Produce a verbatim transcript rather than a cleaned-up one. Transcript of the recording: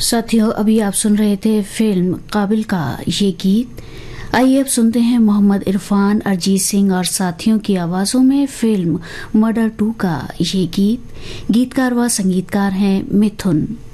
साथियों, अभी आप सुन रहे थे फिल्म काबिल का ये गीत। आइए अब सुनते हैं मोहम्मद इरफान, अरिजीत सिंह और साथियों की आवाजों में फिल्म मर्डर टू का ये गीत। गीतकार व संगीतकार हैं मिथुन।